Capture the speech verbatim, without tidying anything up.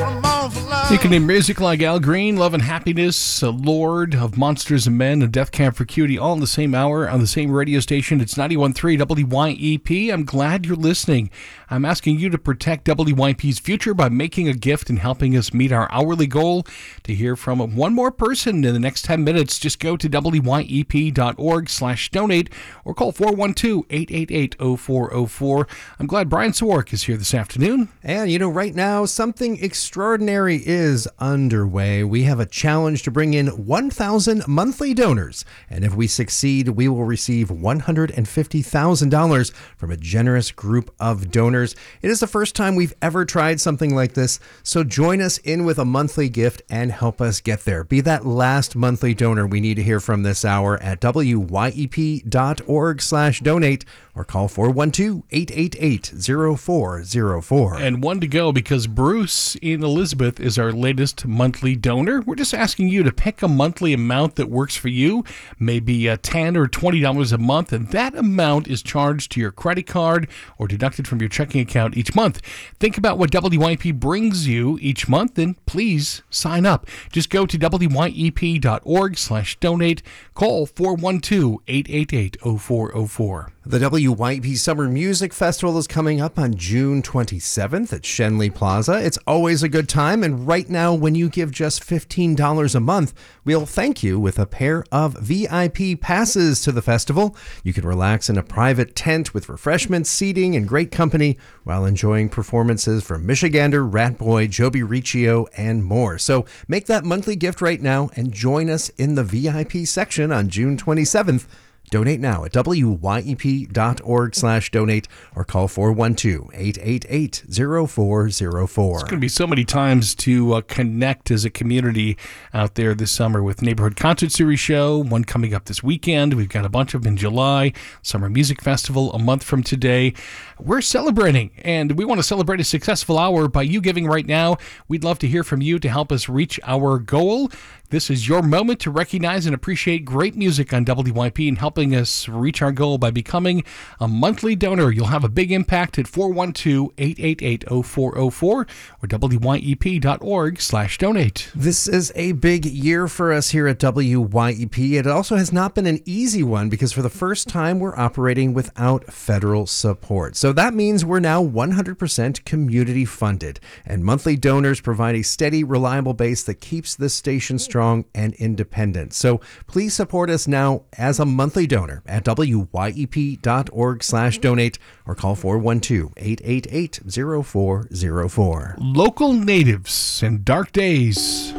You can name music like Al Green, Love and Happiness, uh, Lord of Monsters and Men, and Death Camp for Cutie, all in the same hour on the same radio station. It's ninety-one point three W Y E P. I'm glad you're listening. I'm asking you to protect W Y E P's future by making a gift and helping us meet our hourly goal. To hear from one more person in the next ten minutes, just go to W Y E P dot org slash donate or call four one two, eight eight eight, oh four oh four. I'm glad Brian Sawark is here this afternoon. And, you know, right now, something extraordinary is underway. We have a challenge to bring in one thousand monthly donors. And if we succeed, we will receive one hundred fifty thousand dollars from a generous group of donors. It is the first time we've ever tried something like this. So join us in with a monthly gift and help us get there. Be that last monthly donor we need to hear from this hour at W Y E P dot org slash donate or call four one two, eight eight eight, oh four oh four. And one to go because Bruce in Elizabeth is our latest monthly donor. We're just asking you to pick a monthly amount that works for you, maybe uh, ten dollars or twenty dollars a month, and that amount is charged to your credit card or deducted from your checking account each month. Think about what W Y E P brings you each month, and please sign up. Just go to W Y E P dot org slash donate. Call four one two, eight eight eight, oh four oh four. The W Y E P Summer Music Festival is coming up on June twenty-seventh at Schenley Plaza. It's always a good time, and right now, when you give just fifteen dollars a month, we'll thank you with a pair of V I P passes to the festival. You can relax in a private tent with refreshments, seating, and great company while enjoying performances from Michigander, Ratboy, Joby Riccio, and more. So make that monthly gift right now and join us in the V I P section on June twenty-seventh. Donate now at W Y E P dot org slash donate or call four one two, eight eight eight, oh four oh four. There's going to be so many times to uh, connect as a community out there this summer with Neighborhood Concert Series show, one coming up this weekend. We've got a bunch of them in July, Summer Music Festival a month from today. We're celebrating, and we want to celebrate a successful hour by you giving right now. We'd love to hear from you to help us reach our goal. This is your moment to recognize and appreciate great music on W Y P and helping us reach our goal by becoming a monthly donor. You'll have a big impact at four one two, eight eight eight, oh four oh four or W Y E P dot org slash donate. This is a big year for us here at W Y E P. It also has not been an easy one because for the first time we're operating without federal support. So that means we're now one hundred percent community funded, and monthly donors provide a steady, reliable base that keeps this station strong and independent. So please support us now as a monthly donor at W Y E P dot org slash donate or call four one two, eight eight eight, oh four oh four. Local Natives and Dark Days.